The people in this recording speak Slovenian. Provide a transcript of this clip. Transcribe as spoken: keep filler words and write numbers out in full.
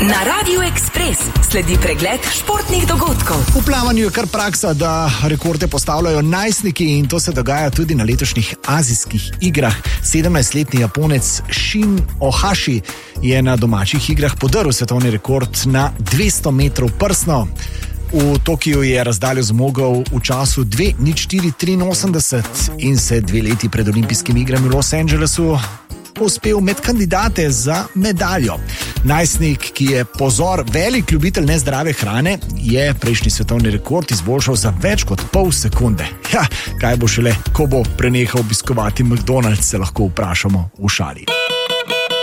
Na Radiu Ekspres sledi pregled športnih dogodkov. V plavanju je kar praksa, da rekorde postavljajo najstniki in to se dogaja tudi na letošnjih azijskih igrah. sedemnajstletni Japonec Shin Ohashi je na domačih igrah podrl svetovni rekord na dvesto metrov prsno. V Tokiu je razdaljo zmogel v času dve nič štiri triinosemdeset in se dve leti pred olimpijskimi igrami v Los Angelesu uspel med kandidate za medaljo. Najstnik, ki je, pozor, velik ljubitelj nezdrave hrane, je prejšnji svetovni rekord izboljšal za več kot pol sekunde. Ja, kaj bo šele, ko bo prenehal obiskovati McDonald's, se lahko vprašamo v šali.